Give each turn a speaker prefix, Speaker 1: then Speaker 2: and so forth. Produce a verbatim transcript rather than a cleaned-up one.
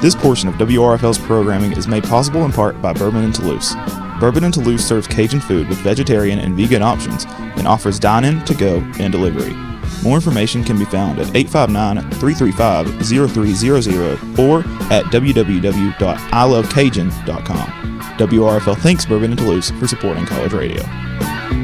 Speaker 1: This portion of W R F L's programming is made possible in part by Bourbon and Toulouse. Bourbon and Toulouse serves Cajun food with vegetarian and vegan options and offers dine-in, to-go, and delivery. More information can be found at eight five nine, three three five, zero three zero zero or at w w w dot i love cajun dot com. W R F L thanks Bourbon and Toulouse for supporting college radio.